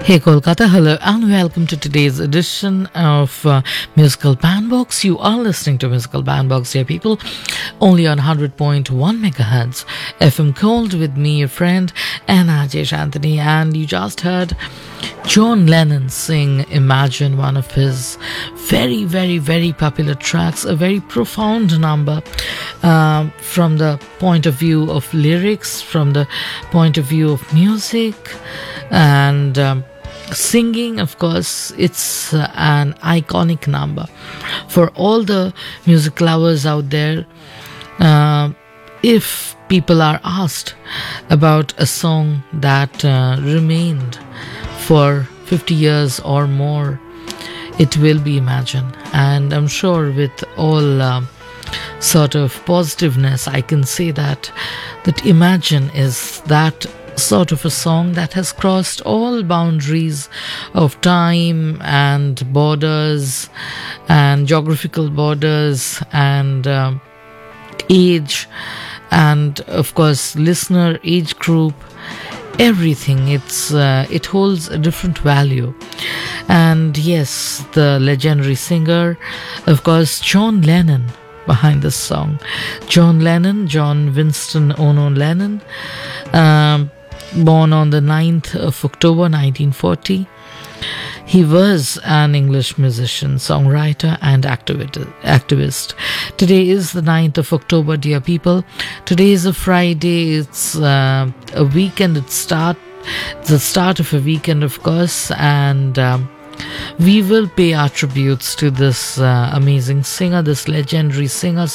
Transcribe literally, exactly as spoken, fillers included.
Hey Kolkata, hello and welcome to today's edition of uh, Musical Bandbox. You are listening to Musical Bandbox, dear people, only on one hundred point one megahertz F M Cold with me, your friend, Anna J. Anthony, and you just heard John Lennon sing Imagine, one of his very, very, very popular tracks, a very profound number uh, from the point of view of lyrics, from the point of view of music, and um, singing. Of course, it's uh, an iconic number for all the music lovers out there. Uh, if people are asked about a song that uh, remained for fifty years or more, it will be Imagine. And I'm sure with all uh, sort of positiveness, I can say that that Imagine is that sort of a song that has crossed all boundaries of time and borders and geographical borders and um, age and of course listener age group, everything. It's uh, it holds a different value. And yes, the legendary singer, of course, John Lennon behind this song. John Lennon, John Winston Ono Lennon, um, born on the ninth of October nineteen forty. He was an English musician, songwriter and activist. Today is the ninth of October, dear people. Today is a Friday. It's uh, a weekend. It's start, the start of a weekend, of course. And um, we will pay our tributes to this uh, amazing singer, this legendary singer,